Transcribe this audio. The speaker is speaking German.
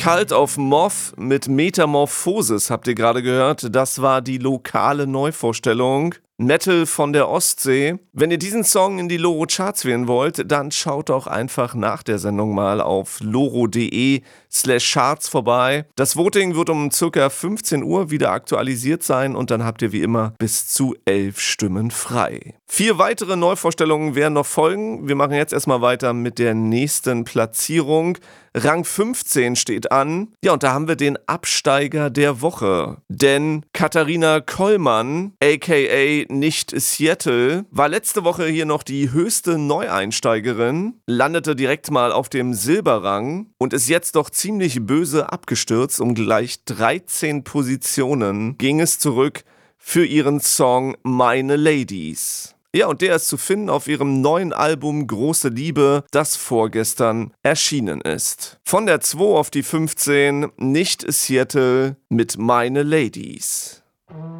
Cult of Moth mit Metamorphosis habt ihr gerade gehört. Das war die lokale Neuvorstellung. Metal von der Ostsee. Wenn ihr diesen Song in die Loro Charts wählen wollt, dann schaut doch einfach nach der Sendung mal auf loro.de/charts vorbei. Das Voting wird um ca. 15 Uhr wieder aktualisiert sein und dann habt ihr wie immer bis zu 11 Stimmen frei. 4 weitere Neuvorstellungen werden noch folgen. Wir machen jetzt erstmal weiter mit der nächsten Platzierung. Rang 15 steht an. Ja, und da haben wir den Absteiger der Woche. Denn Katharina Kollmann, aka nicht Seattle, war letzte Woche hier noch die höchste Neueinsteigerin, landete direkt mal auf dem Silberrang und ist jetzt doch ziemlich böse abgestürzt. Um gleich 13 Positionen ging es zurück für ihren Song Meine Ladies. Ja, und der ist zu finden auf ihrem neuen Album Große Liebe, das vorgestern erschienen ist. Von der 2 auf die 15, nicht Seattle mit Meine Ladies.